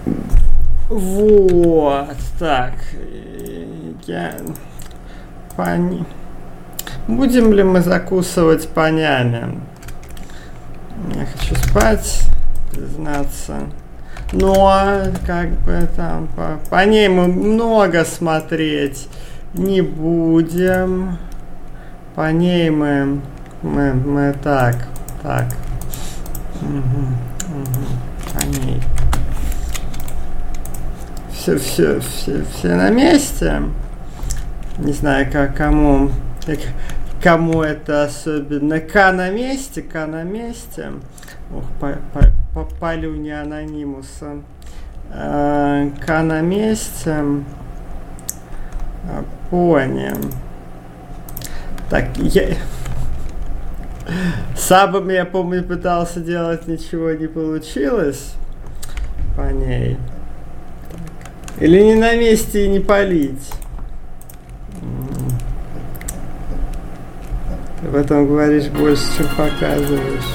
Вот, так. Будем ли мы закусывать понями? Я хочу спать, признаться. Но, как бы там, по ней мы много смотреть не будем. По ней мы так. По ней. Все на месте. Не знаю, кому это особенно. На месте. Ох, попалю не анонимуса. На месте. Понял. Так, сабом, я помню, пытался делать, ничего не получилось. По ней. Так. Или не на месте и не палить. Ты об этом говоришь больше, чем показываешь.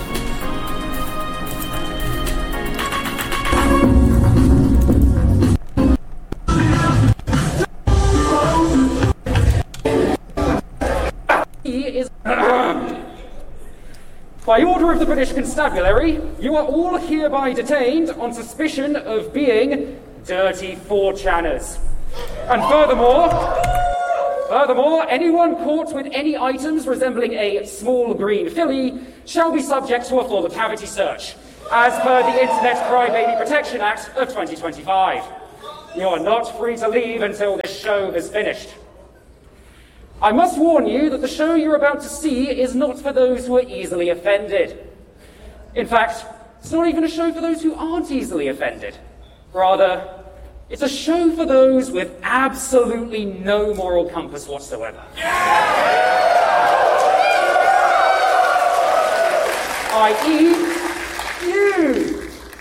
By order of the British Constabulary, you are all hereby detained on suspicion of being dirty 4chaners. And furthermore, anyone caught with any items resembling a small green filly shall be subject to a full cavity search, as per the Internet Crybaby Protection Act of 2025. You are not free to leave until this show has finished. I must warn you that the show you're about to see is not for those who are easily offended. In fact, it's not even a show for those who aren't easily offended. Rather, it's a show for those with absolutely no moral compass whatsoever. I.e., you!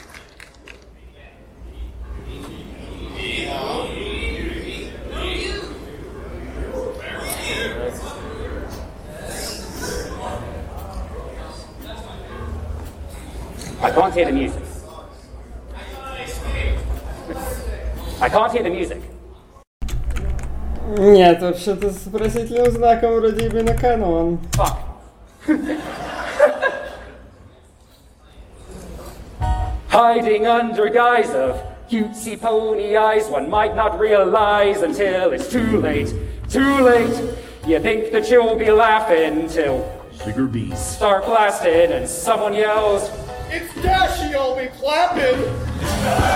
I can't hear the music. I can't hear the music. Нет, вообще-то с вопросительным знаком вроде именно канон. Fuck. Hiding under guise of cutesy pony eyes, one might not realize until it's too late. Too late. You think that you'll be laughing till bigger bees start blasting and someone yells, "It's Dashy, I'll be clapping!"